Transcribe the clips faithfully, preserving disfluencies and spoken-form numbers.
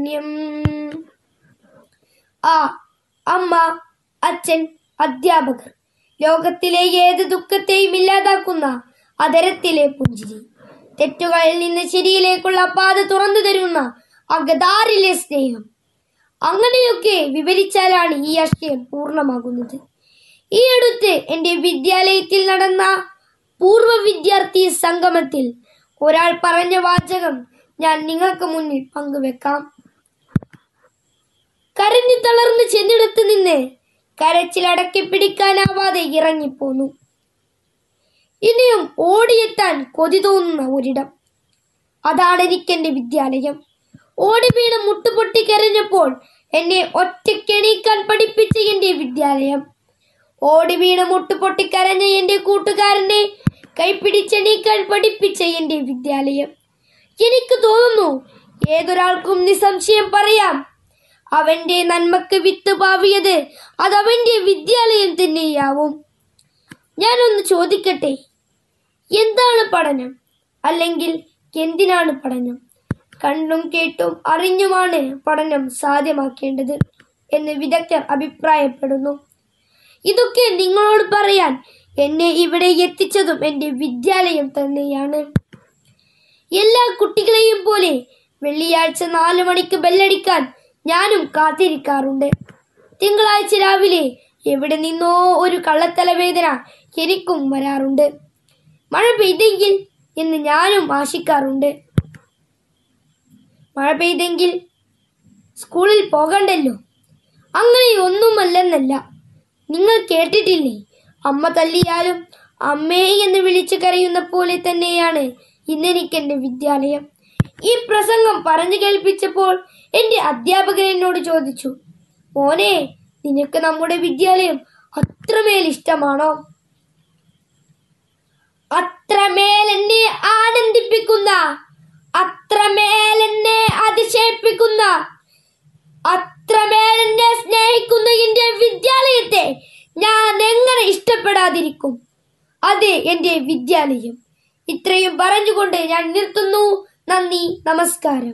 ആ അമ്മ, അച്ഛൻ, അധ്യാപകർ, ലോകത്തിലെ ഏത് ദുഃഖത്തെയും ഇല്ലാതാക്കുന്ന അതരത്തിലെ പുഞ്ചിരി, തെറ്റുകളിൽ നിന്ന് ശരിയിലേക്കുള്ള പാത തുറന്നു തരുന്ന അകതാരിലെ സ്നേഹം, അങ്ങനെയൊക്കെ വിവരിച്ചാലാണ് ഈ ആശയം പൂർണ്ണമാകുന്നത്. ഈ അടുത്ത് എൻ്റെ വിദ്യാലയത്തിൽ നടന്ന പൂർവ്വ വിദ്യാർത്ഥി സംഗമത്തിൽ ഒരാൾ പറഞ്ഞ വാചകം ഞാൻ നിങ്ങൾക്ക് മുന്നിൽ പങ്കുവെക്കാം. കരഞ്ഞു തളർന്ന് ചെന്നിടത്ത് നിന്ന് കരച്ചിലടക്കി പിടിക്കാനാവാതെ ഇറങ്ങിപ്പോന്നു. ഇനിയും ഓടിയെത്താൻ കൊതി തോന്നുന്ന ഒരിടം, അതാണ് എനിക്കെന്റെ വിദ്യാലയം. ഓടി വീണ് മുട്ടുപൊട്ടി കരഞ്ഞപ്പോൾ എന്നെ ഒറ്റയ്ക്കെണീക്കാൻ പഠിപ്പിച്ച എന്റെ വിദ്യാലയം, ഓടി വീണ് മുട്ടുപൊട്ടി കരഞ്ഞ എന്റെ കൂട്ടുകാരനെ കൈപ്പിടിച്ചെണീക്കാൻ പഠിപ്പിച്ച എന്റെ വിദ്യാലയം. എനിക്ക് തോന്നുന്നു ഏതൊരാൾക്കും നിസ്സംശയം പറയാം, അവന്റെ നന്മക്ക് വിത്ത് പാവിയത് അതവന്റെ വിദ്യാലയം തന്നെയാവും. ഞാനൊന്ന് ചോദിക്കട്ടെ, എന്താണ് പഠനം? അല്ലെങ്കിൽ എന്തിനാണ് പഠനം? കണ്ടും കേട്ടും അറിഞ്ഞുമാണ് പഠനം സാധ്യമാക്കേണ്ടത് എന്ന് വിദഗ്ധർ അഭിപ്രായപ്പെടുന്നു. ഇതൊക്കെ നിങ്ങളോട് പറയാൻ എന്നെ ഇവിടെ എത്തിച്ചതും എൻ്റെ വിദ്യാലയം തന്നെയാണ്. എല്ലാ കുട്ടികളെയും പോലെ വെള്ളിയാഴ്ച നാലു മണിക്ക് ബെല്ലടിക്കാൻ ഞാനും കാത്തിരിക്കാറുണ്ട്. തിങ്കളാഴ്ച രാവിലെ എവിടെ നിന്നോ ഒരു കള്ളത്തലവേദന എനിക്കും വരാറുണ്ട്. മഴ പെയ്തെങ്കിൽ എന്ന് ഞാനും ആശിക്കാറുണ്ട്. മഴ പെയ്തെങ്കിൽ സ്കൂളിൽ പോകണ്ടല്ലോ. അങ്ങനെ ഒന്നുമല്ലെന്നല്ല. നിങ്ങൾ കേട്ടിട്ടില്ലേ, അമ്മ തല്ലിയാലും അമ്മേ എന്ന് വിളിച്ചു കരയുന്ന പോലെ തന്നെയാണ് ഇന്നെനിക്കെന്റെ വിദ്യാലയം. ഈ പ്രസംഗം പറഞ്ഞു കേൾപ്പിച്ചപ്പോൾ എൻ്റെ അധ്യാപകൻ എന്നോട് ചോദിച്ചു, മോനെ, നിനക്ക് നമ്മുടെ വിദ്യാലയം അത്രമേൽ ഇഷ്ടമാണോ? അത്രമേൽ എന്നെ ആനന്ദിപ്പിക്കുന്ന, അത്രമേൽ എന്നെ അതിശയിപ്പിക്കുന്ന, അത്രമേൽ എന്നെ സ്നേഹിക്കുന്ന എന്റെ വിദ്യാലയത്തെ ഞാൻ എങ്ങനെ ഇഷ്ടപ്പെടാതിരിക്കും? അതെ, എന്റെ വിദ്യാലയം. ഇത്രയും പറഞ്ഞുകൊണ്ട് ഞാൻ നിർത്തുന്നു. നന്ദി, നമസ്കാരം.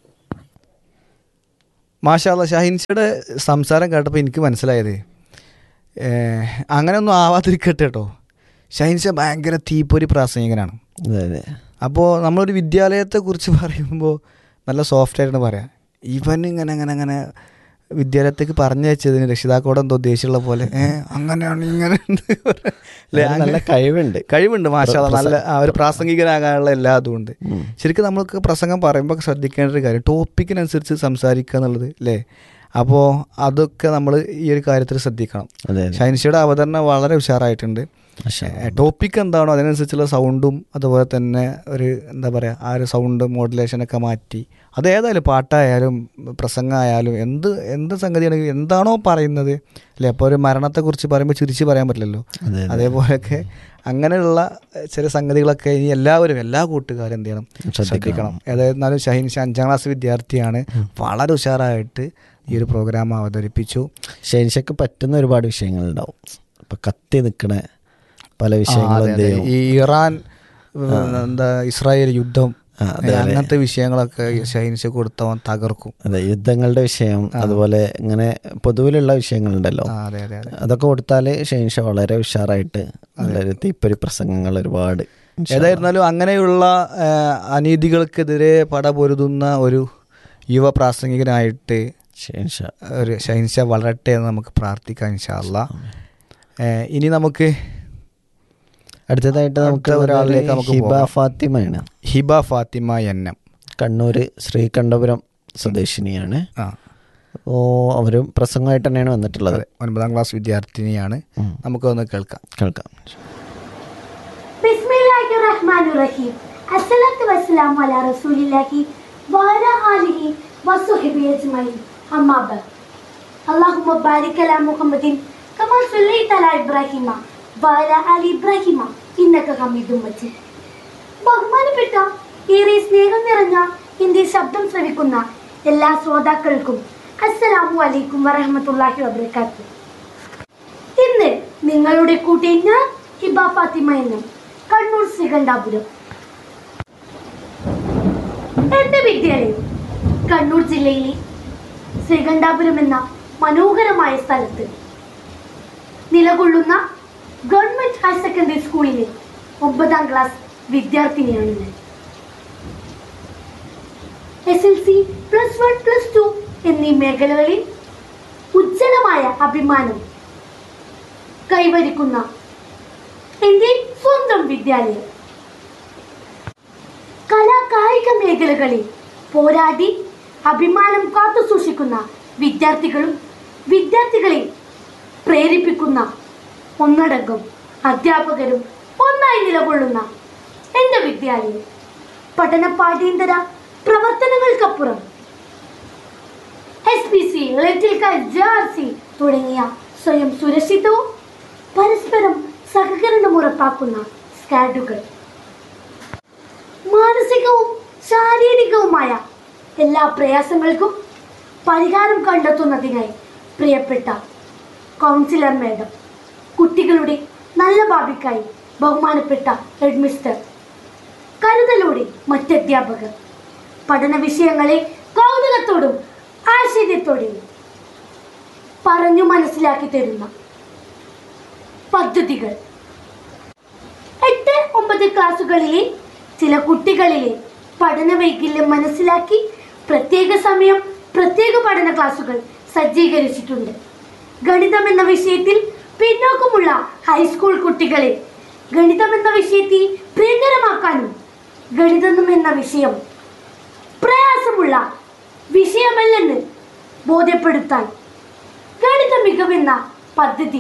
മാഷാ അല്ലാഹ്, ഷാഹിൻഷയുടെ സംസാരം കേട്ടപ്പോൾ എനിക്ക് മനസ്സിലായത് അങ്ങനെയൊന്നും ആവാതിരിക്കട്ടെ കേട്ടോ. ഷാഹിൻഷ ഭയങ്കര തീപ്പൊരി പ്രാസംഗികനാണ്. അതെ. അപ്പോൾ നമ്മളൊരു വിദ്യാലയത്തെക്കുറിച്ച് പറയുമ്പോൾ നല്ല സോഫ്റ്റായിട്ടാണ് പറയാം. ഇവൻ ഇങ്ങനെ അങ്ങനെ അങ്ങനെ വിദ്യാലയത്തേക്ക് പറഞ്ഞയച്ചതിന് രക്ഷിതാക്കളോട് എന്തോ ദേഷ്യമുള്ള പോലെ അങ്ങനെയാണ് ഇങ്ങനെ നല്ല കഴിവുണ്ട് കഴിവുണ്ട് മാഷാ അല്ലാഹ്. നല്ല ഒരു പ്രാസംഗികനാകാനുള്ള എല്ലാ അതും ഉണ്ട്. ശരിക്കും നമ്മൾക്ക് പ്രസംഗം പറയുമ്പോൾ ശ്രദ്ധിക്കേണ്ട ഒരു കാര്യം ടോപ്പിക്കിനനുസരിച്ച് സംസാരിക്കുക എന്നുള്ളത് അല്ലേ. അപ്പോൾ അതൊക്കെ നമ്മൾ ഈ ഒരു കാര്യത്തിൽ ശ്രദ്ധിക്കണം. ഷൈൻഷയുടെ അവതരണം വളരെ ഉഷാറായിട്ടുണ്ട്. ടോപ്പിക് എന്താണോ അതിനനുസരിച്ചുള്ള സൗണ്ടും അതുപോലെ തന്നെ ഒരു എന്താ പറയുക ആ ഒരു സൗണ്ട് മോഡുലേഷനൊക്കെ മാറ്റി, അതേതായാലും പാട്ടായാലും പ്രസംഗമായാലും എന്ത് എന്ത് സംഗതിയാണെങ്കിലും എന്താണോ പറയുന്നത് അല്ലേ. അപ്പോൾ ഒരു മരണത്തെക്കുറിച്ച് പറയുമ്പോൾ ചിരിച്ച് പറയാൻ പറ്റില്ലല്ലോ. അതേപോലെയൊക്കെ അങ്ങനെയുള്ള ചില സംഗതികളൊക്കെ ഇനി എല്ലാവരും എല്ലാ കൂട്ടുകാരും എന്ത് ചെയ്യണം, ശ്രദ്ധിക്കണം. ഏതായിരുന്നാലും ഷഹീൻ ഷാ അഞ്ചാം ക്ലാസ് വിദ്യാർത്ഥിയാണ്. വളരെ ഉഷാറായിട്ട് ഈ ഒരു പ്രോഗ്രാം അവതരിപ്പിച്ചു. ഷഹീൻ ഷാക്ക് പറ്റുന്ന ഒരുപാട് വിഷയങ്ങളുണ്ടാവും. ഇപ്പം കത്തി നിൽക്കണ പല വിഷയങ്ങളും, ഈ ഇറാൻ എന്താ ഇസ്രായേൽ യുദ്ധം, അങ്ങനത്തെ വിഷയങ്ങളൊക്കെ ഷഹീൻഷ കൊടുത്തവൻ തകർക്കും. അതെ, യുദ്ധങ്ങളുടെ വിഷയം, അതുപോലെ ഇങ്ങനെ പൊതുവിലുള്ള വിഷയങ്ങളുണ്ടല്ലോ, അതൊക്കെ കൊടുത്താൽ ഷഹീൻഷ വളരെ ഉഷാറായിട്ട് നല്ലൊരു തീപ്പൊരി പ്രസംഗങ്ങൾ ഒരുപാട്. ഏതായിരുന്നാലും അങ്ങനെയുള്ള അനീതികൾക്കെതിരെ പടപൊരുതുന്ന ഒരു യുവ പ്രാസംഗികനായിട്ട് ഷഹീൻഷ ഒരു ഷഹീൻഷ വളരട്ടെ എന്ന് നമുക്ക് പ്രാർത്ഥിക്കാം ഇൻഷാ അല്ലാഹ്. ഇനി നമുക്ക് അടുത്തതായിട്ട് നമുക്ക് ഒരാളിലേക്ക് നമുക്ക് ഹിബ ഫാത്തിമയാണ്. Hiba Fathima N M, Kannur Sreekandapuram സ്വദേശിനിയാണ്. അപ്പോൾ അവരും പ്രസംഗമായിട്ട് തന്നെയാണ് വന്നിട്ടുള്ളത്. ഒൻപതാം ക്ലാസ് വിദ്യാർത്ഥിനിയാണ്. നമുക്കൊന്ന് കേൾക്കാം കേൾക്കാം ബിസ്മില്ലാഹിർ റഹ്മാനിർ റഹീം. അസ്സലാത്തു വസ്സലാമു അലാ റസൂലില്ലാഹി വഅലാ ആലിഹി വസ്വഹ്ബിഹി അജ്മഈൻ. അമ്മാ ബഅദ്. അല്ലാഹുമ്മ ബാരിക് അലാ മുഹമ്മദിൻ കമാ സല്ലൈത അലാ ഇബ്രാഹിമ വഅലാ ആലി ഇബ്രാഹിമ ഇന്നക ഹമീദും മജീദ്. ബഹുമാനപ്പെട്ട ഏറെ സ്നേഹം നിറഞ്ഞ എൻ്റെ ശബ്ദം ശ്രവിക്കുന്ന എല്ലാ ശ്രോതാക്കൾക്കും അസ്സലാമു അലൈക്കും വറഹ്മത്തുള്ളാഹി വബറകാതുഹു. ഇന്ന് നിങ്ങളുടെ കൂട്ടി ഞാൻ ഹിബ ഫാത്തിമ എന്നും കണ്ണൂർ ശ്രീകണ്ഠാപുരം. എന്റെ വിദ്യാലയം കണ്ണൂർ ജില്ലയിലെ ശ്രീകണ്ഠാപുരം എന്ന മനോഹരമായ സ്ഥലത്ത് നിലകൊള്ളുന്ന ഗവൺമെന്റ് ഹയർ സെക്കൻഡറി സ്കൂളിലെ ഒമ്പതാം ക്ലാസ് വിദ്യാർത്ഥിനിയാണ് ഞാൻ. S L C plus one plus two എന്നീ മേഖലകളിൽ ഉജ്ജ്വലമായ അഭിമാനം കൈവരിക്കുന്ന എൻ്റെ സ്വന്തം വിദ്യാലയം. കലാ കായിക മേഖലകളിൽ പോരാടി അഭിമാനം കാത്തു സൂക്ഷിക്കുന്ന വിദ്യാർത്ഥികളും വിദ്യാർത്ഥികളെ പ്രേരിപ്പിക്കുന്ന ഒന്നടങ്കം അധ്യാപകരും ഒന്നായി നിലകൊള്ളുന്ന എൻ്റെ വിദ്യാലയം പഠന പാഠ്യേതര പ്രവർത്തനങ്ങൾക്കപ്പുറം S P C, little KITE, J R C തുടങ്ങിയ സ്വയം സുരക്ഷിതവും പരസ്പരം സഹകരണം ഉറപ്പാക്കുന്ന സ്കാഡുകൾ, മാനസികവും ശാരീരികവുമായ എല്ലാ പ്രയാസങ്ങൾക്കും പരിഹാരം കണ്ടെത്തുന്നതിനായി പ്രിയപ്പെട്ട കൗൺസിലർ മേഡം, കുട്ടികളുടെ നല്ല ഭാവിക്കായി ബഹുമാനപ്പെട്ട ഹെഡ്മിസ്റ്റർ, കരുതലോടെ മറ്റധ്യാപകർ, പഠന വിഷയങ്ങളെ കൗതുകത്തോടും ആശ്ചര്യത്തോടെയും പറഞ്ഞു മനസ്സിലാക്കി തരുന്ന പദ്ധതികൾ, എട്ട് ഒമ്പത് ക്ലാസ്സുകളിലെ ചില കുട്ടികളിലെ പഠന വൈകല്യം മനസ്സിലാക്കി പ്രത്യേക സമയം പ്രത്യേക പഠന ക്ലാസുകൾ സജ്ജീകരിച്ചിട്ടുണ്ട്. ഗണിതം എന്ന വിഷയത്തിൽ പിന്നോക്കമുള്ള ഹൈസ്കൂൾ കുട്ടികളെ ഗണിതം എന്ന വിഷയത്തെ പ്രിയങ്കരമാക്കാനും ഗണിതം എന്ന വിഷയം പ്രയാസമുള്ള വിഷയമല്ലെന്ന് ബോധ്യപ്പെടുത്താൻ ഗണിത മികവെന്ന പദ്ധതി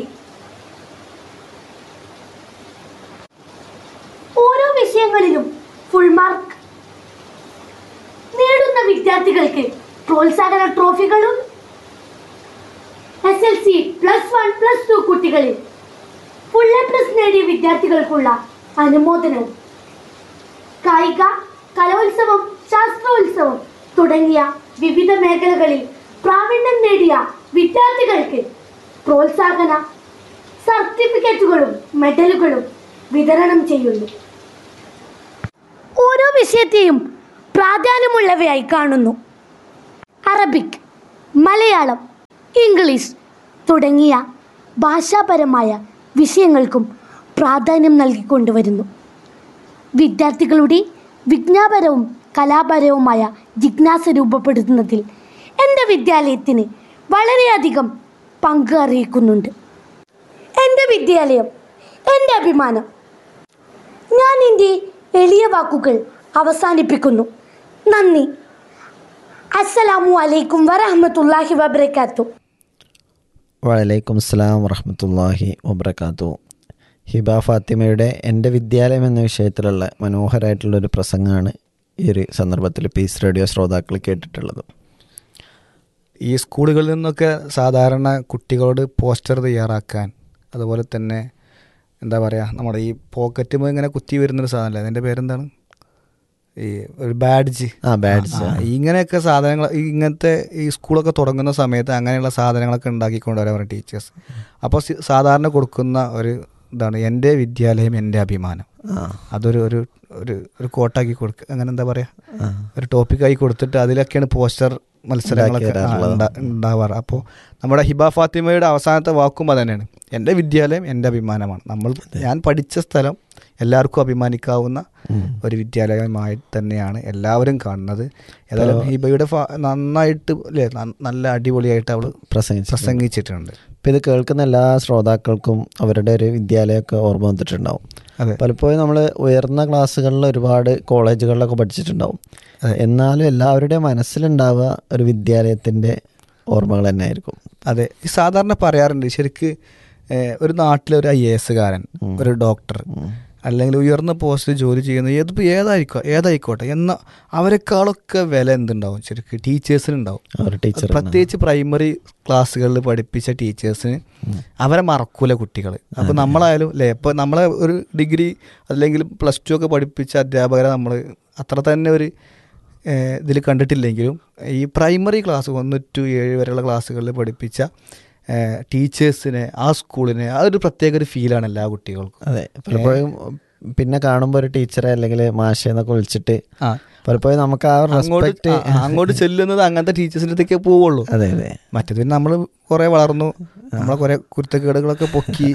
ഓരോ വിഷയങ്ങളിലും ഫുൾ മാർക്ക് നേടുന്ന വിദ്യാർത്ഥികൾക്ക് പ്രോത്സാഹന ട്രോഫികളും S L C plus one plus two കുട്ടികളിൽ ഫുൾ എ പ്ലസ് നേടിയ വിദ്യാർത്ഥികൾക്കുള്ള അനുമോദനവും, കായിക കലോത്സവം, ശാസ്ത്രോത്സവം തുടങ്ങിയ വിവിധ മേഖലകളിൽ പ്രാവീണ്യം നേടിയ വിദ്യാർത്ഥികൾക്ക് പ്രോത്സാഹന സർട്ടിഫിക്കറ്റുകളും മെഡലുകളും വിതരണം ചെയ്യുന്നു. ഓരോ വിഷയത്തെയും പ്രാധാന്യമുള്ളവയായി കാണുന്നു. അറബിക്, മലയാളം, ഇംഗ്ലീഷ് തുടങ്ങിയ ഭാഷാപരമായ വിഷയങ്ങൾക്കും പ്രാധാന്യം നൽകിക്കൊണ്ടുവരുന്നു. വിദ്യാർത്ഥികളുടെ വിജ്ഞാപരവും കലാപരവുമായ ജിജ്ഞാസ രൂപപ്പെടുത്തുന്നതിൽ എൻ്റെ വിദ്യാലയത്തിന് വളരെയധികം പങ്ക് അറിയിക്കുന്നുണ്ട്. എൻ്റെ വിദ്യാലയം എൻ്റെ അഭിമാനം. ഞാൻ എൻ്റെ എളിയ വാക്കുകൾ അവസാനിപ്പിക്കുന്നു. നന്ദി. അസ്സലാമു അലൈക്കും വറഹ്മത്തുള്ളാഹി വബറകാതുഹു. വലൈക്കും അസ്സലാം വറഹ്മത്തുള്ളാഹി വബറകാതുഹു. ഹിബ ഫാത്തിമയുടെ എൻ്റെ വിദ്യാലയം എന്ന വിഷയത്തിലുള്ള മനോഹരമായിട്ടുള്ളൊരു പ്രസംഗമാണ് ഈ ഒരു സന്ദർഭത്തിൽ പീസ് റേഡിയോ ശ്രോതാക്കൾ കേട്ടിട്ടുള്ളത്. ഈ സ്കൂളുകളിൽ നിന്നൊക്കെ സാധാരണ കുട്ടികളോട് പോസ്റ്റർ തയ്യാറാക്കാൻ, അതുപോലെ തന്നെ എന്താ പറയുക, നമ്മുടെ ഈ പോക്കറ്റ് ഇങ്ങനെ കുത്തി വരുന്നൊരു സാധനമല്ലേ, അതിൻ്റെ പേരെന്താണ്, ഈ ഒരു ബാഡ്ജ് ആ ബാഡ്ജ് ഇങ്ങനെയൊക്കെ സാധനങ്ങൾ, ഇങ്ങനത്തെ ഈ സ്കൂളൊക്കെ തുടങ്ങുന്ന സമയത്ത് അങ്ങനെയുള്ള സാധനങ്ങളൊക്കെ ഉണ്ടാക്കിക്കൊണ്ടുവരാൻ പറയും ടീച്ചേഴ്സ്. അപ്പോൾ സാധാരണ കൊടുക്കുന്ന ഒരു ഇതാണ് എൻ്റെ വിദ്യാലയം എൻ്റെ അഭിമാനം. അതൊരു ഒരു ഒരു ഒരു കോട്ടാക്കി കൊടുക്കുക, അങ്ങനെ എന്താ പറയുക, ഒരു ടോപ്പിക്കായി കൊടുത്തിട്ട് അതിലൊക്കെയാണ് പോസ്റ്റർ മത്സരങ്ങളൊക്കെ ഉണ്ടാവാറ്. അപ്പോൾ നമ്മുടെ ഹിബ ഫാത്തിമയുടെ അവസാനത്തെ വാക്കും അത് തന്നെയാണ്, എൻ്റെ വിദ്യാലയം എൻ്റെ അഭിമാനമാണ്. നമ്മൾ ഞാൻ പഠിച്ച സ്ഥലം എല്ലാവർക്കും അഭിമാനിക്കാവുന്ന ഒരു വിദ്യാലയമായി തന്നെയാണ് എല്ലാവരും കാണുന്നത്. ഏതായാലും ഹിബയുടെ നന്നായിട്ട് അല്ലേ, നല്ല അടിപൊളിയായിട്ട് അവൾ പ്രസംഗിച്ച് പ്രസംഗിച്ചിട്ടുണ്ട്. ഇപ്പം ഇത് കേൾക്കുന്ന എല്ലാ ശ്രോതാക്കൾക്കും അവരുടെ ഒരു വിദ്യാലയമൊക്കെ ഓർമ്മ വന്നിട്ടുണ്ടാവും. പലപ്പോഴും നമ്മൾ ഉയർന്ന ക്ലാസ്സുകളിൽ ഒരുപാട് കോളേജുകളിലൊക്കെ പഠിച്ചിട്ടുണ്ടാവും. എന്നാലും എല്ലാവരുടെയും മനസ്സിലുണ്ടാവുക ഒരു വിദ്യാലയത്തിൻ്റെ ഓർമ്മകൾ തന്നെ ആയിരിക്കും. അതെ, ഈ സാധാരണ പറയാറുണ്ട്, ശരിക്ക് ഒരു നാട്ടിലൊരു ഐ എ എസുകാരൻ, ഒരു ഡോക്ടർ, അല്ലെങ്കിൽ ഉയർന്ന പോസ്റ്റിൽ ജോലി ചെയ്യുന്ന ഏതിപ്പോൾ ഏതായിരിക്കോ ഏതായിക്കോട്ടെ എന്ന അവരെക്കാളൊക്കെ വില എന്തുണ്ടാവും ശരിക്കും ടീച്ചേഴ്സിനുണ്ടാവും. ടീച്ചർ പ്രത്യേകിച്ച് പ്രൈമറി ക്ലാസ്സുകളിൽ പഠിപ്പിച്ച ടീച്ചേഴ്സിന് അവരെ മറക്കൂല കുട്ടികൾ. അപ്പോൾ നമ്മളായാലും അല്ലേ, ഇപ്പോൾ നമ്മളെ ഒരു ഡിഗ്രി അല്ലെങ്കിൽ പ്ലസ് ടു ഒക്കെ പഠിപ്പിച്ച അധ്യാപകരെ നമ്മൾ അത്ര തന്നെ ഒരു ഇതിൽ കണ്ടിട്ടില്ലെങ്കിലും ഈ പ്രൈമറി ക്ലാസ് ഒന്ന് ടു ഏഴ് വരെയുള്ള ക്ലാസ്സുകളിൽ പഠിപ്പിച്ച ടീച്ചേഴ്സിനെ, ആ സ്കൂളിനെ, അതൊരു പ്രത്യേക ഒരു ഫീലാണ് എല്ലാ കുട്ടികൾക്കും. അതെ, പലപ്പോഴും പിന്നെ കാണുമ്പോൾ ഒരു ടീച്ചറെ അല്ലെങ്കിൽ മാഷെ എന്നൊക്കെ വിളിച്ചിട്ട് ആ പലപ്പോഴും നമുക്ക് ആ റെസ്പെക്ട് അങ്ങോട്ട് ചെല്ലുന്നത് അങ്ങനത്തെ ടീച്ചേഴ്സിൻ്റെ അടുത്തേക്ക് പോവുള്ളൂ. അതെ അതെ. മറ്റേത് പിന്നെ നമ്മൾ കുറേ വളർന്നു, നമ്മളെ കുറേ കുരുത്തക്കേടുകളൊക്കെ പൊക്കി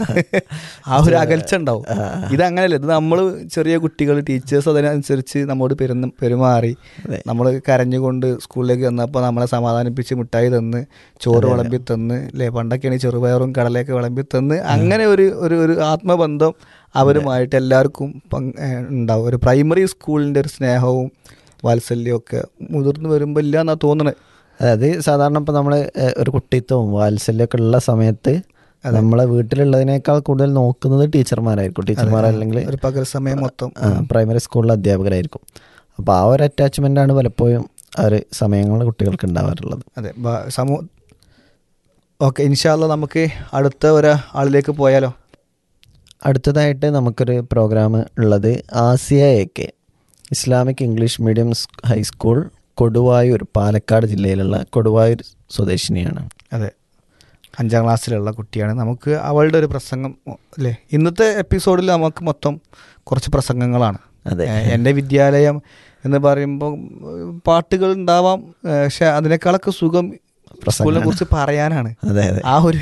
ആ ഒരു അകൽച്ച ഉണ്ടാവും. ഇതങ്ങനെയല്ല, ഇത് നമ്മൾ ചെറിയ കുട്ടികൾ, ടീച്ചേഴ്സ് അതിനനുസരിച്ച് നമ്മോട് പെരുന്ന പെരുമാറി നമ്മൾ കരഞ്ഞുകൊണ്ട് സ്കൂളിലേക്ക് വന്നപ്പോൾ നമ്മളെ സമാധാനിപ്പിച്ച് മിഠായി തന്ന് ചോറ് വിളമ്പി തന്ന് അല്ലേ, പണ്ടൊക്കെയാണ് ചെറുപയറും കടലയൊക്കെ വിളമ്പി തന്ന് അങ്ങനെ ഒരു ഒരു ഒരു ആത്മബന്ധം അവരുമായിട്ട് എല്ലാവർക്കും ഉണ്ടാവും. ഒരു പ്രൈമറി സ്കൂളിൻ്റെ ഒരു സ്നേഹവും വാത്സല്യവും ഒക്കെ മുതിർന്നു വരുമ്പോൾ ഇല്ല എന്നാണ് തോന്നുന്നത്. അതായത് സാധാരണ ഇപ്പോൾ നമ്മൾ ഒരു കുട്ടിത്വവും വാത്സല്യമൊക്കെ ഉള്ള സമയത്ത് നമ്മളെ വീട്ടിലുള്ളതിനേക്കാൾ കൂടുതൽ നോക്കുന്നത് ടീച്ചർമാരായിരിക്കും. ടീച്ചർമാർ അല്ലെങ്കിൽ ഒരു പകൽ സമയം മൊത്തം പ്രൈമറി സ്കൂളിലെ അധ്യാപകരായിരിക്കും. അപ്പോൾ ആ ഒരു അറ്റാച്ച്മെൻ്റാണ് പലപ്പോഴും ആ ഒരു സമയങ്ങളിൽ കുട്ടികൾക്ക് ഉണ്ടാവാറുള്ളത്. അതെ. സമൂഹ ഓക്കെ, ഇൻഷാ അല്ലാ നമുക്ക് അടുത്ത ഒരാളിലേക്ക് പോയാലോ? അടുത്തതായിട്ട് നമുക്കൊരു പ്രോഗ്രാം ഉള്ളത് Asiya A K Islamic English medium high school, Koduvayur, Palakkad ജില്ലയിലുള്ള കൊടുവായൂർ സ്വദേശിനിയാണ്. അതെ, അഞ്ചാം ക്ലാസ്സിലുള്ള കുട്ടിയാണ്. നമുക്ക് അവളുടെ ഒരു പ്രസംഗം അല്ലേ, ഇന്നത്തെ എപ്പിസോഡിൽ നമുക്ക് മൊത്തം കുറച്ച് പ്രസംഗങ്ങളാണ്. അതെ, എൻ്റെ വിദ്യാലയം എന്ന് പറയുമ്പോൾ പാട്ടുകൾ ഉണ്ടാവാം, പക്ഷെ അതിനേക്കാളൊക്കെ സുഖം സ്കൂളിനെ കുറിച്ച് പറയാനാണ്. അതെ അതെ. ആ ഒരു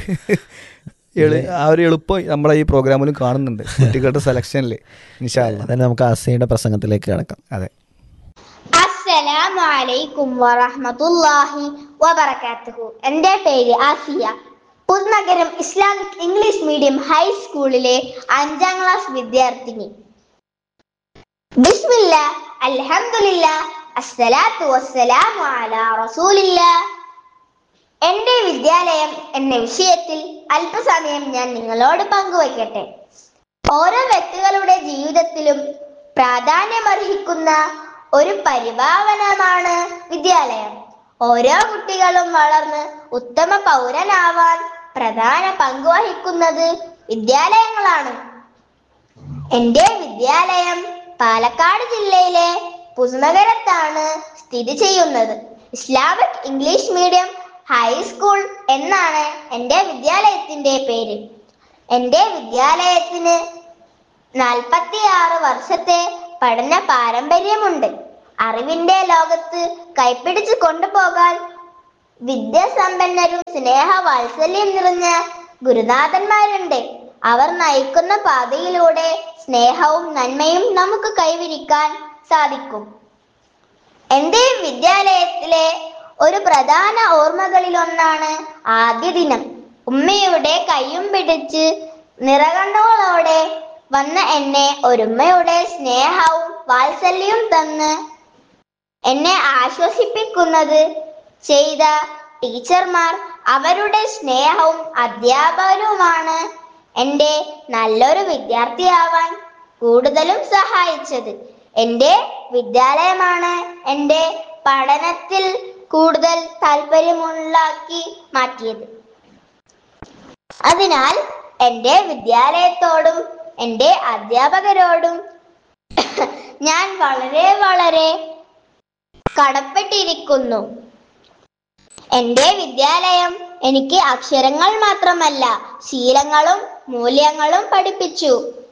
ആ ഒരു എളുപ്പം നമ്മളെ ഈ പ്രോഗ്രാമിലും കാണുന്നുണ്ട് കുട്ടികളുടെ സെലക്ഷനിൽ. ഇൻഷാ അല്ലാ നമുക്ക് ആസിയയുടെ പ്രസംഗത്തിലേക്ക് കിടക്കാം. അതെ. അസ്സലാമു അലൈക്കും വറഹ്മത്തുള്ളാഹി വബറകാതുഹു. എൻ്റെ പേര് Asiya. Puthunagaram Islamic English medium ഹൈസ്കൂളിലെ അഞ്ചാം ക്ലാസ് വിദ്യാർത്ഥിനി. ബിസ്മില്ലാ, അൽഹംദുലില്ലാ, അസ്സലാത്തു വസ്സലാമു അലാ റസൂലില്ലാ. എൻ്റെ വിദ്യാലയം എന്ന വിഷയത്തിൽ അല്പസമയം ഞാൻ നിങ്ങളോട് പങ്കുവയ്ക്കട്ടെ. ഓരോ വ്യക്തികളുടെ ജീവിതത്തിലും പ്രാധാന്യമർഹിക്കുന്ന ഒരു പരിഭാവനമാണ് വിദ്യാലയം. ഓരോ കുട്ടികളും വളർന്ന് ഉത്തമ പൗരനാവാൻ പ്രധാന പങ്കുവഹിക്കുന്നത് വിദ്യാലയങ്ങളാണ്. എൻ്റെ വിദ്യാലയം പാലക്കാട് ജില്ലയിലെ പുതുനഗരത്താണ് സ്ഥിതി ചെയ്യുന്നത്. ഇസ്ലാമിക് ഇംഗ്ലീഷ് മീഡിയം ഹൈസ്കൂൾ എന്നാണ് എൻ്റെ വിദ്യാലയത്തിന്റെ പേര്. എൻ്റെ വിദ്യാലയത്തിന് നാൽപ്പത്തി ആറ് വർഷത്തെ പഠന പാരമ്പര്യമുണ്ട്. അറിവിന്റെ ലോകത്ത് കൈപ്പിടിച്ച് കൊണ്ടുപോകാൻ വിദ്യാസമ്പന്നരും സ്നേഹ വാത്സല്യം നിറഞ്ഞ ഗുരുനാഥന്മാരുണ്ട്. അവർ നയിക്കുന്ന പാതയിലൂടെ സ്നേഹവും നന്മയും നമുക്ക് കൈവരിക്കാൻ സാധിക്കും. എൻ്റെ വിദ്യാലയത്തിലെ ഒരു പ്രധാന ഓർമ്മകളിലൊന്നാണ് ആദ്യ ദിനം. ഉമ്മയുടെ കയ്യും പിടിച്ച് നിറകണ്ണുകളോടെ വന്ന എന്നെ ഒരുമ്മയുടെ സ്നേഹവും വാത്സല്യവും തന്ന് എന്നെ ആശ്വസിപ്പിക്കുന്നത് ചെയ്ത ടീച്ചർമാർ, അവരുടെ സ്നേഹവും അധ്യാപകരുമാണ് എൻ്റെ നല്ലൊരു വിദ്യാർത്ഥിയാവാൻ കൂടുതലും സഹായിച്ചത്. എൻ്റെ വിദ്യാലയമാണ് എൻ്റെ പഠനത്തിൽ കൂടുതൽ താല്പര്യമുള്ളാക്കി മാറ്റിയത്. അതിനാൽ എൻ്റെ വിദ്യാലയത്തോടും എൻ്റെ അധ്യാപകരോടും ഞാൻ വളരെ വളരെ കടപ്പെട്ടിരിക്കുന്നു. എൻ്റെ വിദ്യാലയം എനിക്ക് അക്ഷരങ്ങൾ മാത്രമല്ല ശീലങ്ങളും മൂല്യങ്ങളും പഠിപ്പിച്ചു.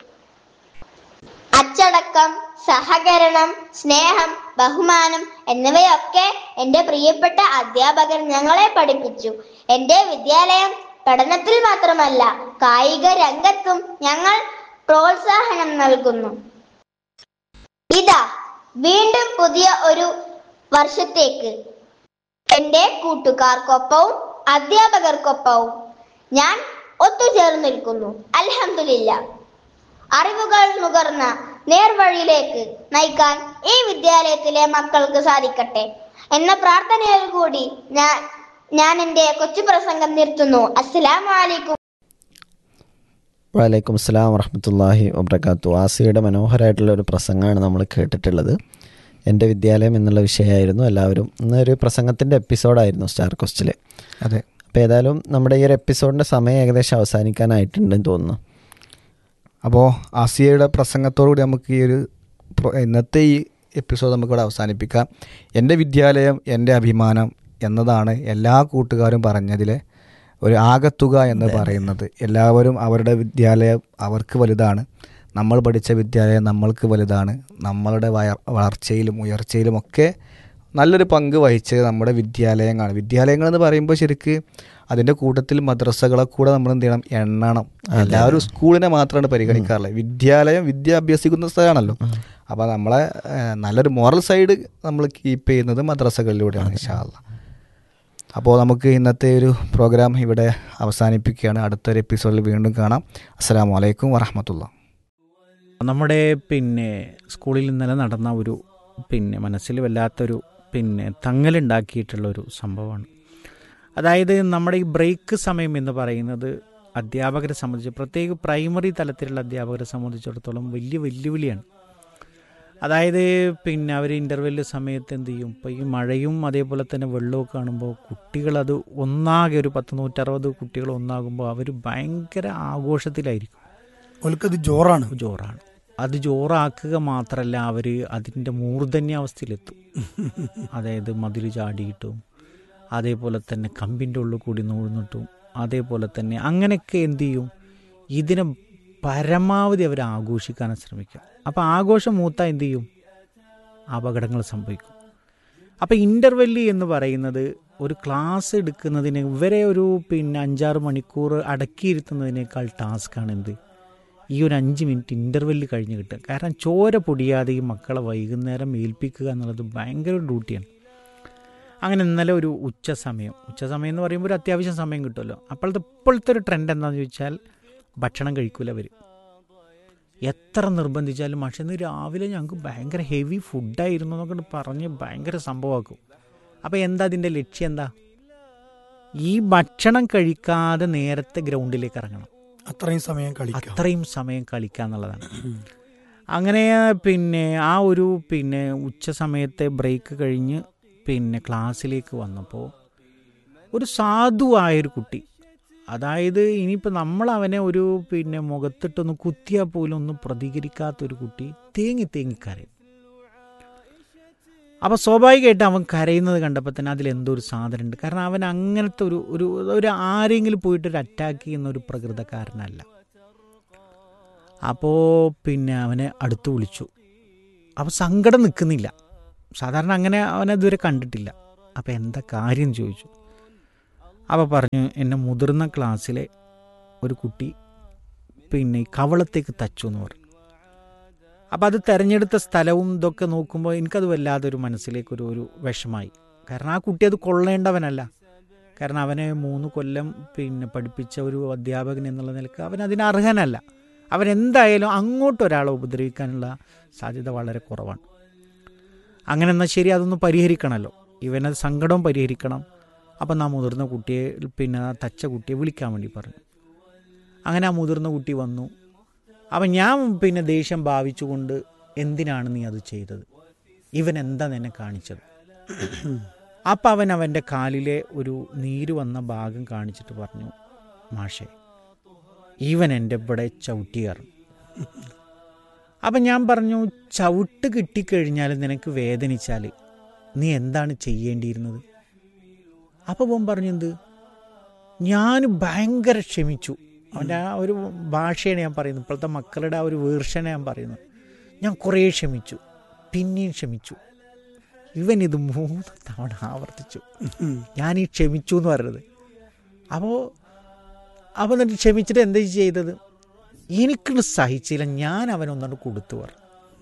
അച്ചടക്കം, സഹകരണം, സ്നേഹം, ബഹുമാനം എന്നിവയൊക്കെ എൻ്റെ പ്രിയപ്പെട്ട അധ്യാപകർ ഞങ്ങളെ പഠിപ്പിച്ചു. എൻ്റെ വിദ്യാലയം പഠനത്തിൽ മാത്രമല്ല കായിക രംഗത്തും ഞങ്ങൾ പ്രോത്സാഹനം നൽകുന്നു. ഇതാ വീണ്ടും പുതിയ ഒരു വർഷത്തേക്ക് എൻ്റെ കൂട്ടുകാർക്കൊപ്പവും അധ്യാപകർക്കൊപ്പവും ഞാൻ ഒത്തുചേർന്നിരിക്കുന്നു. അൽഹംദുലില്ലാ. അറിവുകൾ നുകർന്ന നേർവഴിയിലേക്ക് നയിക്കാൻ ഈ വിദ്യാലയത്തിലെ മക്കൾക്ക് സാധിക്കട്ടെ എന്ന പ്രാർത്ഥനയോട് കൂടി ഞാൻ ഞാൻ എൻ്റെ കൊച്ചു പ്രസംഗം നിർത്തുന്നു. അസ്സലാമു അലൈക്കും. വലൈക്കും അസ്സലാം വറഹ്മത്തുള്ളാഹി വബറകാതുഹു. ആസിയുടെ മനോഹരമായിട്ടുള്ള ഒരു പ്രസംഗമാണ് നമ്മൾ കേട്ടിട്ടുള്ളത്. എൻ്റെ വിദ്യാലയം എന്നുള്ള വിഷയമായിരുന്നു. എല്ലാവരും ഇന്നൊരു പ്രസംഗത്തിൻ്റെ എപ്പിസോഡായിരുന്നു സ്റ്റാർ കോസ്റ്റിൽ. അതെ. അപ്പോൾ ഏതായാലും നമ്മുടെ ഈ ഒരു എപ്പിസോഡിൻ്റെ സമയം ഏകദേശം അവസാനിക്കാനായിട്ടുണ്ടെന്ന് തോന്നുന്നു. അപ്പോൾ ആസിയയുടെ പ്രസംഗത്തോടുകൂടി നമുക്ക് ഈ ഒരു ഇന്നത്തെ ഈ എപ്പിസോഡ് നമുക്കിവിടെ അവസാനിപ്പിക്കാം. എൻ്റെ വിദ്യാലയം എൻ്റെ അഭിമാനം എന്നതാണ് എല്ലാ കൂട്ടുകാരും പറഞ്ഞതിലെ ഒരു ആകത്തുക എന്ന് പറയുന്നത്. എല്ലാവരും അവരുടെ വിദ്യാലയം അവർക്ക് വലുതാണ്. നമ്മൾ പഠിച്ച വിദ്യാലയം നമ്മൾക്ക് വലുതാണ്. നമ്മളുടെ വയ വളർച്ചയിലും ഉയർച്ചയിലുമൊക്കെ നല്ലൊരു പങ്ക് വഹിച്ചത് നമ്മുടെ വിദ്യാലയങ്ങളാണ്. വിദ്യാലയങ്ങളെന്ന് പറയുമ്പോൾ ശരിക്ക് അതിൻ്റെ കൂട്ടത്തിൽ മദ്രസകളെ കൂടെ നമ്മൾ എന്ത് ചെയ്യണം, എണ്ണണം. എല്ലാവരും സ്കൂളിനെ മാത്രമാണ് പരിഗണിക്കാറുള്ളത്. വിദ്യാലയം വിദ്യ അഭ്യസിക്കുന്ന സ്ഥലമാണല്ലോ. അപ്പോൾ നമ്മളെ നല്ലൊരു മോറൽ സൈഡ് നമ്മൾ കീപ്പ് ചെയ്യുന്നത് മദ്രസകളിലൂടെയാണ് ഇൻഷാ അല്ലാഹ്. അപ്പോൾ നമുക്ക് ഇന്നത്തെ ഒരു പ്രോഗ്രാം ഇവിടെ അവസാനിപ്പിക്കുകയാണ്. അടുത്തൊരു എപ്പിസോഡിൽ വീണ്ടും കാണാം. അസ്സലാമു അലൈക്കും വറഹ്മത്തുള്ളാഹി. നമ്മുടെ പിന്നെ സ്കൂളിൽ ഇന്നലെ നടന്ന ഒരു പിന്നെ മനസ്സിൽ വല്ലാത്തൊരു പിന്നെ തങ്ങലുണ്ടാക്കിയിട്ടുള്ളൊരു സംഭവമാണ്. അതായത് നമ്മുടെ ഈ ബ്രേക്ക് സമയം എന്ന് പറയുന്നത് അധ്യാപകരെ സംബന്ധിച്ച്, പ്രത്യേക പ്രൈമറി തലത്തിലുള്ള അധ്യാപകരെ സംബന്ധിച്ചിടത്തോളം വലിയ വെല്ലുവിളിയാണ്. അതായത് പിന്നെ അവർ ഇൻ്റർവെല്ല് സമയത്ത് എന്ത് ചെയ്യും, ഇപ്പോൾ ഈ മഴയും അതേപോലെ തന്നെ വെള്ളമൊക്കെ കാണുമ്പോൾ കുട്ടികളത് ഒന്നാകെ ഒരു പത്ത് നൂറ്ററുപത് കുട്ടികൾ ഒന്നാകുമ്പോൾ അവർ ഭയങ്കര ആഘോഷത്തിലായിരിക്കും. ഓൽക്കത് ജോറാണ് ജോറാണ് അത് ജോറാക്കുക മാത്രമല്ല, അവർ അതിൻ്റെ മൂർധന്യാവസ്ഥയിലെത്തും. അതായത് മതിൽ ചാടിയിട്ടും അതേപോലെ തന്നെ കമ്പിൻ്റെ ഉള്ളിൽ കൂടി നൂഴ്ന്നിട്ടും അതേപോലെ തന്നെ അങ്ങനെയൊക്കെ എന്ത് ചെയ്യും, ഇതിനെ പരമാവധി അവർ ആഘോഷിക്കാൻ ശ്രമിക്കുക. അപ്പോൾ ആഘോഷം മൂത്താൽ എന്ത് ചെയ്യും, അപകടങ്ങൾ സംഭവിക്കും. അപ്പോൾ ഇൻ്റർവെല്ല് എന്ന് പറയുന്നത് ഒരു ക്ലാസ് എടുക്കുന്നതിന് ഇവരെ ഒരു പിന്നെ അഞ്ചാറ് മണിക്കൂർ അടക്കിയിരുത്തുന്നതിനേക്കാൾ ടാസ്ക്കാണ് എന്ത്, ഈ ഒരു അഞ്ച് മിനിറ്റ് ഇൻ്റർവെല്ല് കഴിഞ്ഞ് കിട്ടുക. കാരണം ചോര പൊടിയാതെ ഈ മക്കളെ വൈകുന്നേരം ഏൽപ്പിക്കുക എന്നുള്ളത് ഭയങ്കര ഡ്യൂട്ടിയാണ്. അങ്ങനെ ഇന്നലെ ഒരു ഉച്ച സമയം ഉച്ച സമയം എന്ന് പറയുമ്പോൾ ഒരു അത്യാവശ്യം സമയം കിട്ടുമല്ലോ. അപ്പോഴത്തെ ഇപ്പോഴത്തെ ഒരു ട്രെൻഡ് എന്താണെന്ന് ചോദിച്ചാൽ ഭക്ഷണം കഴിക്കില്ല അവർ. എത്ര നിർബന്ധിച്ചാലും പക്ഷേ ഇന്ന് രാവിലെ ഞങ്ങൾക്ക് ഭയങ്കര ഹെവി ഫുഡായിരുന്നു എന്നൊക്കെ പറഞ്ഞ് ഭയങ്കര സംഭവമാക്കും. അപ്പോൾ എന്താ അതിൻ്റെ ലക്ഷ്യം, എന്താ, ഈ ഭക്ഷണം കഴിക്കാതെ നേരത്തെ ഗ്രൗണ്ടിലേക്ക് ഇറങ്ങണം, അത്രയും സമയം കളിക്കുക അത്രയും സമയം കളിക്കുക എന്നുള്ളതാണ്. അങ്ങനെ പിന്നെ ആ ഒരു പിന്നെ ഉച്ച സമയത്തെ ബ്രേക്ക് കഴിഞ്ഞ് പിന്നെ ക്ലാസ്സിലേക്ക് വന്നപ്പോൾ ഒരു സാധുവായൊരു കുട്ടി, അതായത് ഇനിയിപ്പോൾ നമ്മൾ അവനെ ഒരു പിന്നെ മുഖത്തിട്ടൊന്ന് കുത്തിയാൽ പോലും ഒന്നും പ്രതികരിക്കാത്തൊരു കുട്ടി തേങ്ങി തേങ്ങി കരയും. അപ്പോൾ സ്വാഭാവികമായിട്ട് അവൻ കരയുന്നത് കണ്ടപ്പോൾ തന്നെ അതിലെന്തോ ഒരു സാധനമുണ്ട്. കാരണം അവൻ അങ്ങനത്തെ ഒരു ഒരു ഒരു ആരെങ്കിലും പോയിട്ടൊരു അറ്റാക്ക് ചെയ്യുന്ന ഒരു പ്രകൃതക്കാരനല്ല. അപ്പോൾ പിന്നെ അവനെ അടുത്ത് വിളിച്ചു. അപ്പോൾ സങ്കടം നിൽക്കുന്നില്ല, സാധാരണ അങ്ങനെ അവനതുവരെ കണ്ടിട്ടില്ല. അപ്പോൾ എന്താ കാര്യം ചോദിച്ചു. അപ്പോൾ പറഞ്ഞു, എന്നെ മുതിർന്ന ക്ലാസ്സിലെ ഒരു കുട്ടി പിന്നെ കവളത്തേക്ക് തച്ചു എന്ന് പറഞ്ഞു. അപ്പോൾ അത് തിരഞ്ഞെടുത്ത സ്ഥലവും ഇതൊക്കെ നോക്കുമ്പോൾ എനിക്കത് വല്ലാതൊരു മനസ്സിലേക്കൊരു ഒരു വിഷമായി. കാരണം ആ കുട്ടി അത് കൊള്ളേണ്ടവനല്ല. കാരണം അവനെ മൂന്ന് കൊല്ലം പിന്നെ പഠിപ്പിച്ച ഒരു അധ്യാപകൻ എന്നുള്ള നിലക്ക് അവൻ അതിന് അർഹനല്ല. അവൻ എന്തായാലും അങ്ങോട്ടൊരാളെ ഉപദ്രവിക്കാനുള്ള സാധ്യത വളരെ കുറവാണ്. അങ്ങനെ എന്നാൽ ശരി, അതൊന്ന് പരിഹരിക്കണമല്ലോ, ഇവനത് സങ്കടവും പരിഹരിക്കണം. അപ്പം ആ മുതിർന്ന കുട്ടിയെ പിന്നെ ആ തച്ച കുട്ടിയെ വിളിക്കാൻ വേണ്ടി പറഞ്ഞു. അങ്ങനെ ആ മുതിർന്ന കുട്ടി വന്നു. അപ്പം ഞാൻ പിന്നെ ദേഷ്യം ഭാവിച്ചുകൊണ്ട്, എന്തിനാണ് നീ അത് ചെയ്തത്, ഇവൻ എന്താ നിന്നെ കാണിച്ചത്? അപ്പം അവൻ അവൻ്റെ കാലിലെ ഒരു നീര് വന്ന ഭാഗം കാണിച്ചിട്ട് പറഞ്ഞു, മാഷേ ഇവൻ എൻ്റെ ഇവിടെ ചവിട്ടിയാറും. അപ്പം ഞാൻ പറഞ്ഞു, ചവിട്ട് കിട്ടിക്കഴിഞ്ഞാൽ നിനക്ക് വേദനിച്ചാൽ നീ എന്താണ് ചെയ്യേണ്ടിയിരുന്നത്? അപ്പോൾ അവൻ പറഞ്ഞു, എന്ത്, ഞാൻ ഭയങ്കര ക്ഷമിച്ചു. അവൻ്റെ ആ ഒരു ഭാഷയാണ് ഞാൻ പറയുന്നത്, ഇപ്പോഴത്തെ മക്കളുടെ ആ ഒരു വേർഷനെ ഞാൻ പറയുന്നത്. ഞാൻ കുറേ ക്ഷമിച്ചു, പിന്നെയും ക്ഷമിച്ചു. ഇവൻ ഇത് മൂന്ന് തവണ ആവർത്തിച്ചു, ഞാൻ ഈ ക്ഷമിച്ചു എന്ന് പറയുന്നത്. അപ്പോൾ അപ്പോൾ എന്നിട്ട് ക്ഷമിച്ചിട്ട് എന്താ ചെയ്തത്, എനിക്കിത് സഹിച്ചില്ല, ഞാൻ അവനൊന്നുകൊണ്ട് കൊടുത്തു പറഞ്ഞു.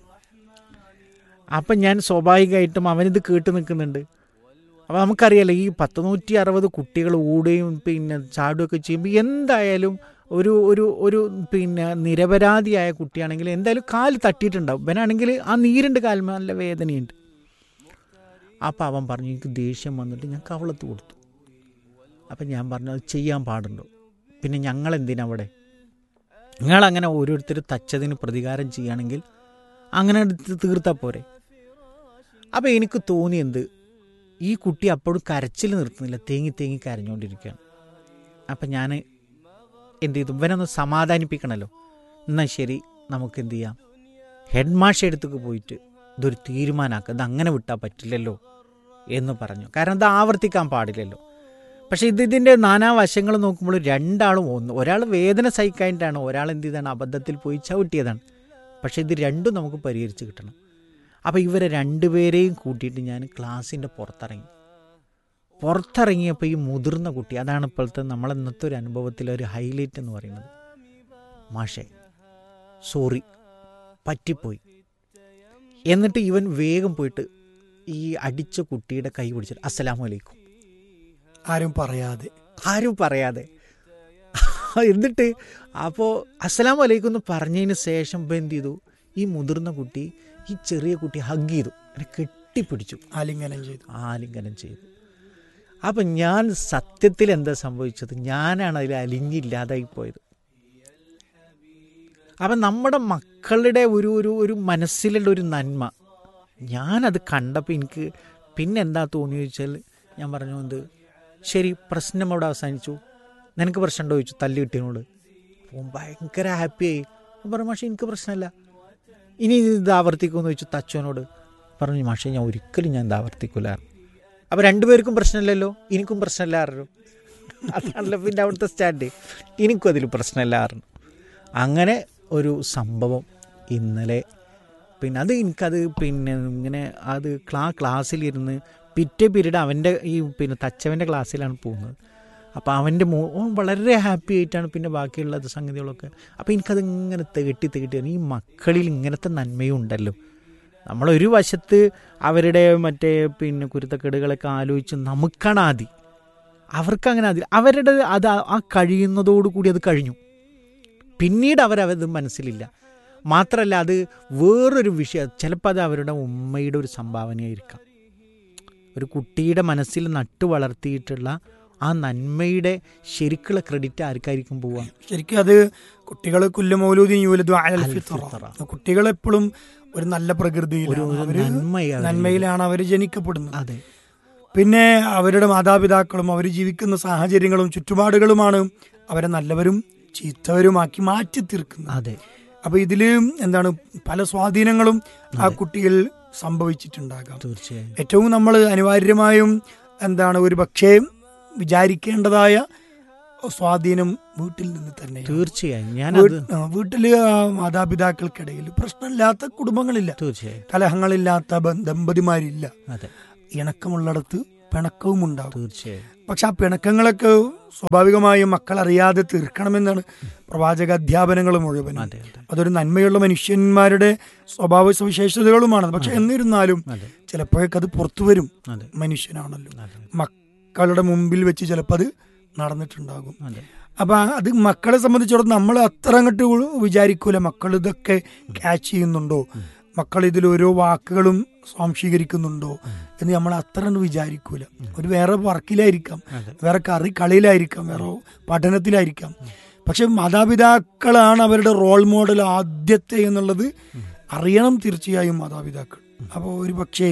അപ്പം ഞാൻ സ്വാഭാവികമായിട്ടും അവനിത് കേട്ട് നിൽക്കുന്നുണ്ട്. അപ്പോൾ നമുക്കറിയാലോ, ഈ പത്ത് നൂറ്റി അറുപത് കുട്ടികൾ ഓടുകയും പിന്നെ ചാടുകയൊക്കെ ചെയ്യുമ്പോൾ എന്തായാലും ഒരു ഒരു ഒരു പിന്നെ നിരപരാധിയായ കുട്ടിയാണെങ്കിൽ എന്തായാലും കാല് തട്ടിയിട്ടുണ്ടാവും. ഇവനാണെങ്കിൽ ആ നീരുണ്ട് കാലിൽ, നല്ല വേദനയുണ്ട്. അപ്പോൾ അവൻ പറഞ്ഞു, എനിക്ക് ദേഷ്യം വന്നിട്ട് ഞാൻ കവളത്ത് കൊടുത്തു. അപ്പം ഞാൻ പറഞ്ഞു, അത് ചെയ്യാൻ പാടുണ്ടോ? പിന്നെ ഞങ്ങളെന്തിനാ അവിടെ? നിങ്ങളങ്ങനെ ഓരോരുത്തർ തച്ചതിന് പ്രതികാരം ചെയ്യുകയാണെങ്കിൽ അങ്ങനെ എടുത്ത് തീർത്താൽ പോരെ. അപ്പോൾ എനിക്ക് തോന്നിയെന്ത്, ഈ കുട്ടി അപ്പോഴും കരച്ചിൽ നിർത്തുന്നില്ല, തേങ്ങി തേങ്ങി കരഞ്ഞുകൊണ്ടിരിക്കുകയാണ്. അപ്പം ഞാൻ എന്ത് ചെയ്തു, ഇവനൊന്ന് സമാധാനിപ്പിക്കണമല്ലോ. എന്നാൽ ശരി, നമുക്ക് എന്ത് ചെയ്യാം, ഹെഡ് മാഷ് അടുത്തേക്ക് പോയിട്ട് ഇതൊരു തീരുമാനമാക്കുക, ഇത് അങ്ങനെ വിട്ടാൽ പറ്റില്ലല്ലോ എന്ന് പറഞ്ഞു. കാരണം ഇത് ആവർത്തിക്കാൻ പാടില്ലല്ലോ. പക്ഷേ ഇത് ഇതിൻ്റെ നാനാവശങ്ങൾ നോക്കുമ്പോൾ രണ്ടാളും ഒന്ന്, ഒരാൾ വേദന സഹിക്കാനായിട്ടാണ്, ഒരാൾ എന്ത് ചെയ്താണ്, അബദ്ധത്തിൽ പോയി ചവിട്ടിയതാണ്. പക്ഷേ ഇത് രണ്ടും നമുക്ക് പരിഹരിച്ച് കിട്ടണം. അപ്പോൾ ഇവരെ രണ്ടുപേരെയും കൂട്ടിയിട്ട് ഞാൻ ക്ലാസ്സിൻ്റെ പുറത്തിറങ്ങി. പുറത്തിറങ്ങിയപ്പോൾ ഈ മുതിർന്ന കുട്ടി, അതാണ് ഇപ്പോഴത്തെ നമ്മളെ ഇന്നത്തെ ഒരു അനുഭവത്തിലെ ഒരു ഹൈലൈറ്റ് എന്ന് പറയുന്നത്, മാഷേ സോറി പറ്റിപ്പോയി. എന്നിട്ട് ഇവൻ വേഗം പോയിട്ട് ഈ അടിച്ച കുട്ടിയുടെ കൈ പിടിച്ചിട്ട് അസ്സലാമു അലൈക്കും, ആരും പറയാതെ ആരും പറയാതെ എന്നിട്ട് അപ്പോൾ അസ്സലാമു അലൈക്കും എന്ന് പറഞ്ഞതിന് ശേഷം ഇപ്പം എന്ത് ചെയ്തു, ഈ മുതിർന്ന കുട്ടി ഈ ചെറിയ കുട്ടി ഹഗ് ചെയ്തു, എന്നെ കെട്ടിപ്പിടിച്ചു, ആലിംഗനം ചെയ്തു ആലിംഗനം ചെയ്തു. അപ്പം ഞാൻ സത്യത്തിൽ എന്താ സംഭവിച്ചത്, ഞാനാണ് അതിൽ അലിഞ്ഞില്ലാതായി പോയത്. അപ്പം നമ്മുടെ മക്കളുടെ ഒരു ഒരു ഒരു മനസ്സിലുള്ള ഒരു നന്മ ഞാനത് കണ്ടപ്പോൾ എനിക്ക് പിന്നെ എന്താ തോന്നി ചോദിച്ചാൽ, ഞാൻ പറഞ്ഞു എന്ത് ശരി പ്രശ്നം അവിടെ അവസാനിച്ചു, നിനക്ക് പ്രശ്നമുണ്ടോ ചോദിച്ചു തല്ല് കിട്ടിയതിനോട്. അപ്പോൾ ഭയങ്കര ഹാപ്പിയായി. ഞാൻ പറഞ്ഞു മാഷേ എനിക്ക് പ്രശ്നമില്ല, ഇനി ഇത് ആവർത്തിക്കുമെന്ന് ചോദിച്ചു തച്ചോനോട്. പറഞ്ഞു മാഷേ ഞാൻ ഒരിക്കലും ഞാൻ ഇത് ആവർത്തിക്കില്ല. അപ്പോൾ രണ്ടുപേർക്കും പ്രശ്നമില്ലല്ലോ, എനിക്കും പ്രശ്നമില്ലായിരുന്നു. അതാണല്ലോ പിന്നെ അവിടുത്തെ സ്റ്റാൻഡ്, എനിക്കും അതിൽ പ്രശ്നമില്ലായിരുന്നു. അങ്ങനെ ഒരു സംഭവം ഇന്നലെ. പിന്നെ അത് എനിക്കത് പിന്നെ ഇങ്ങനെ അത് ക്ലാ ക്ലാസ്സിലിരുന്ന് പിറ്റേ പീരീഡ് അവൻ്റെ ഈ പിന്നെ തച്ചവൻ്റെ ക്ലാസ്സിലാണ് പോകുന്നത്. അപ്പോൾ അവൻ്റെ മോ വളരെ ഹാപ്പി ആയിട്ടാണ് പിന്നെ ബാക്കിയുള്ള സംഗതികളൊക്കെ. അപ്പോൾ എനിക്കത് ഇങ്ങനെ തേട്ടി തേട്ടി ഈ മക്കളിൽ ഇങ്ങനത്തെ നന്മയും ഉണ്ടല്ലോ. നമ്മളൊരു വശത്ത് അവരുടെ മറ്റേ പിന്നെ കുരുത്തക്കേടുകളൊക്കെ ആലോചിച്ച് നമുക്കാണ് ആദി, അവർക്കങ്ങനെ ആദി, അവരുടെ അത് ആ കഴിയുന്നതോടുകൂടി അത് കഴിഞ്ഞു. പിന്നീട് അവരത് മനസ്സിലില്ല. മാത്രമല്ല അത് വേറൊരു വിഷയം, ചിലപ്പോൾ അത് അവരുടെ ഉമ്മയുടെ ഒരു സംഭാവനയായിരിക്കാം. ഒരു കുട്ടിയുടെ മനസ്സിൽ നട്ടു വളർത്തിയിട്ടുള്ള ആ നന്മയുടെ ശരിക്കുള്ള ക്രെഡിറ്റ് ആർക്കായിരിക്കും പോവുക? ശരിക്കും അത് കുട്ടികൾ കുല്ലുമൗലൂദീൻ യൂലദു അലൽ ഫിത്ര, കുട്ടികളെപ്പോഴും ഒരു നല്ല പ്രകൃതിയിലാണ്, നന്മയിലാണ് അവർ ജനിക്കപ്പെടുന്നത്. അതെ. പിന്നെ അവരുടെ മാതാപിതാക്കളും അവർ ജീവിക്കുന്ന സാഹചര്യങ്ങളും ചുറ്റുപാടുകളുമാണ് അവരെ നല്ലവരും ചീത്തവരുമാക്കി മാറ്റി തീർക്കുന്നത്. അതെ. അപ്പൊ ഇതില് എന്താണ് പല സ്വാധീനങ്ങളും ആ കുട്ടിയിൽ സംഭവിച്ചിട്ടുണ്ടാകാം. തീർച്ചയായും ഏറ്റവും നമ്മൾ അനിവാര്യമായും എന്താണ് ഒരു പക്ഷേ വിചാരിക്കേണ്ടതായ സ്വാധീനം വീട്ടിൽ നിന്ന് തന്നെ. തീർച്ചയായും ഞാൻ വീട്ടില് മാതാപിതാക്കൾക്കിടയിൽ പ്രശ്നമില്ലാത്ത കുടുംബങ്ങളില്ല, തീർച്ചയായും കലഹങ്ങളില്ലാത്ത ദമ്പതിമാരില്ല. അതെ. ഇണക്കമുള്ളിടത്ത് പിണക്കവും ഉണ്ടാകും. തീർച്ചയായും. പക്ഷെ ആ പിണക്കങ്ങളൊക്കെ സ്വാഭാവികമായും മക്കൾ അറിയാതെ തീർക്കണമെന്നാണ് പ്രവാചക അധ്യാപനങ്ങൾ മുഴുവൻ. അതൊരു നന്മയുള്ള മനുഷ്യന്മാരുടെ സ്വഭാവ സവിശേഷതകളുമാണ്. പക്ഷെ എന്നിരുന്നാലും ചിലപ്പോഴൊക്കെ അത് പുറത്തു വരും. മനുഷ്യനാണല്ലോ, മക്കളുടെ മുമ്പിൽ വെച്ച് ചിലപ്പോൾ അത് നടന്നിട്ടുണ്ടാകും. അപ്പൊ അത് മക്കളെ സംബന്ധിച്ചിടത്തോളം നമ്മൾ അത്ര അങ്ങോട്ട് വിചാരിക്കൂല മക്കൾ ഇതൊക്കെ ക്യാച്ച് ചെയ്യുന്നുണ്ടോ, മക്കൾ ഇതിൽ ഓരോ വാക്കുകളും സ്വാംശീകരിക്കുന്നുണ്ടോ എന്ന് നമ്മൾ അത്ര വിചാരിക്കൂല. ഒരു വേറെ വർക്കിലായിരിക്കാം, വേറെ കറി കളിയിലായിരിക്കാം, വേറെ പഠനത്തിലായിരിക്കാം. പക്ഷെ മാതാപിതാക്കളാണ് അവരുടെ റോൾ മോഡൽ ആദ്യത്തെ എന്നുള്ളത് അറിയണം തീർച്ചയായും മാതാപിതാക്കൾ. അപ്പോൾ ഒരു പക്ഷേ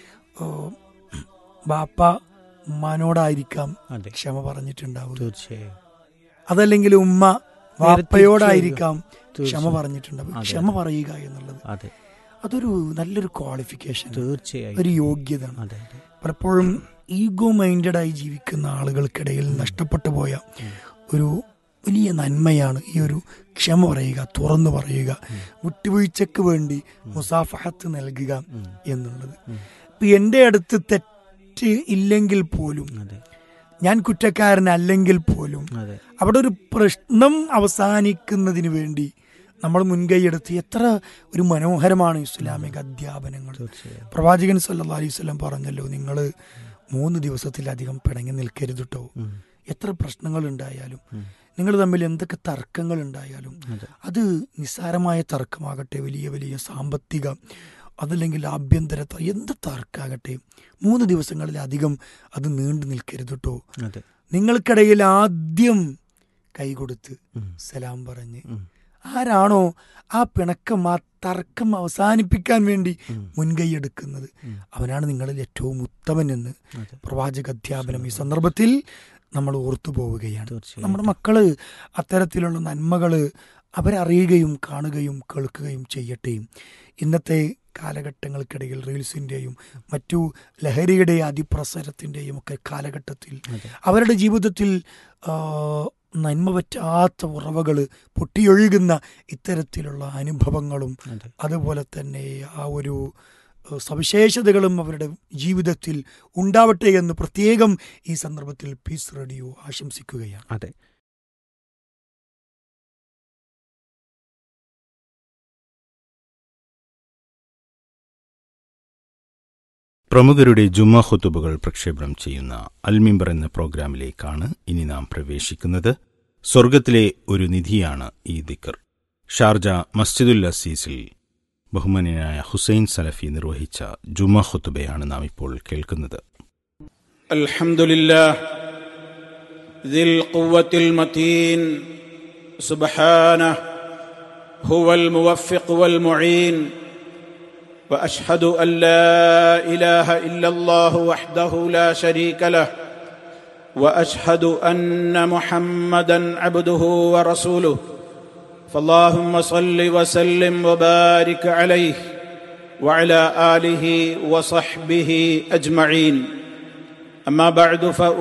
ബാപ്പ ഉമ്മാനോടായിരിക്കാം ക്ഷമ പറഞ്ഞിട്ടുണ്ടാവും, തീർച്ചയായും. അതല്ലെങ്കിൽ ഉമ്മ വാപ്പയോടായിരിക്കാം ക്ഷമ പറഞ്ഞിട്ടുണ്ടാവും. ക്ഷമ പറയുക എന്നുള്ളത് അതൊരു നല്ലൊരു ക്വാളിഫിക്കേഷൻ, തീർച്ചയായും ഒരു യോഗ്യതയാണ്. പലപ്പോഴും ഈഗോ മൈൻഡഡ് ആയി ജീവിക്കുന്ന ആളുകൾക്കിടയിൽ നഷ്ടപ്പെട്ടു പോയ ഒരു വലിയ നന്മയാണ് ഈ ഒരു ക്ഷമ പറയുക, തുറന്നു പറയുക, വിട്ടുവീഴ്ചക്ക് വേണ്ടി മുസാഫഹത്ത് നൽകുക എന്നുള്ളത്. ഇപ്പൊ എൻ്റെ അടുത്ത് തെറ്റ് ഇല്ലെങ്കിൽ പോലും, ഞാൻ കുറ്റക്കാരനല്ലെങ്കിൽ പോലും, അവിടെ ഒരു പ്രശ്നം അവസാനിക്കുന്നതിന് വേണ്ടി നമ്മൾ മുൻകൈയെടുത്ത് എത്ര ഒരു മനോഹരമാണ് ഇസ്ലാമിക അധ്യാപനങ്ങൾ. പ്രവാചകൻ സല്ലല്ലാഹു അലൈഹി വസല്ലം പറഞ്ഞല്ലോ, നിങ്ങൾ മൂന്ന് ദിവസത്തിലധികം പിണങ്ങി നിൽക്കരുത് കേട്ടോ. എത്ര പ്രശ്നങ്ങൾ ഉണ്ടായാലും, നിങ്ങൾ തമ്മിൽ എന്തൊക്കെ തർക്കങ്ങൾ ഉണ്ടായാലും, അത് നിസ്സാരമായ തർക്കമാകട്ടെ, വലിയ വലിയ സാമ്പത്തിക അതല്ലെങ്കിൽ ആഭ്യന്തര എന്ത് തർക്കാകട്ടെ, മൂന്ന് ദിവസങ്ങളിലധികം അത് നീണ്ടു നിൽക്കരുത് കേട്ടോ. നിങ്ങൾക്കിടയിൽ ആദ്യം കൈകൊടുത്ത് സലാം പറഞ്ഞ് ആരാണോ ആ പിണക്കം ആ തർക്കം അവസാനിപ്പിക്കാൻ വേണ്ടി മുൻകൈയെടുക്കുന്നത് അവനാണ് നിങ്ങളിൽ ഏറ്റവും ഉത്തമൻ എന്ന് പ്രവാചക അധ്യാപനം ഈ സന്ദർഭത്തിൽ നമ്മൾ ഓർത്തു പോവുകയാണ്. നമ്മുടെ മക്കള് അത്തരത്തിലുള്ള നന്മകള് അവരറിയുകയും കാണുകയും കേൾക്കുകയും ചെയ്യട്ടെ. ഇന്നത്തെ കാലഘട്ടങ്ങൾക്കിടയിൽ റീൽസിൻ്റെയും മറ്റു ലഹരിയുടെ അതിപ്രസരത്തിൻ്റെയും ഒക്കെ കാലഘട്ടത്തിൽ അവരുടെ ജീവിതത്തിൽ നന്മ പറ്റാത്ത ഉറവകൾ പൊട്ടിയൊഴുകുന്ന ഇത്തരത്തിലുള്ള അനുഭവങ്ങളും അതുപോലെ തന്നെ ആ ഒരു സവിശേഷതകളും അവരുടെ ജീവിതത്തിൽ ഉണ്ടാവട്ടെ എന്ന് പ്രത്യേകം ഈ സന്ദർഭത്തിൽ പീസ് റേഡിയോ ആശംസിക്കുകയാണ്. അതെ, പ്രമുഖരുടെ ജുമാ ഖുതുബകൾ പ്രക്ഷേപണം ചെയ്യുന്ന അൽമിംബർ എന്ന പ്രോഗ്രാമിലേക്കാണ് ഇനി നാം പ്രവേശിക്കുന്നത്. സ്വർഗത്തിലെ ഒരു നിധിയാണ് ഈ ദിക്ർ. ഷാർജ മസ്ജിദുൽ അസീസിൽ ബഹുമാന്യനായ ഹുസൈൻ സലഫി നിർവഹിച്ച ജുമാ ഖുതുബയാണ് നാം ഇപ്പോൾ കേൾക്കുന്നത്. അൽഹംദുലില്ലാഹ് ദിൽ ഖുവ്വത്തിൽ മതീൻ സുബ്ഹാനഹു ഹുവൽ മുവഫ്ഫിഖ് വൽ മുഈൻ وأشهد أن لا إله إلا الله وحده لا شريك له وأشهد أن محمدا عبده ورسوله فاللهم صل وسلم وبارك عليه وعلى آله وصحبه أجمعين. أما بعد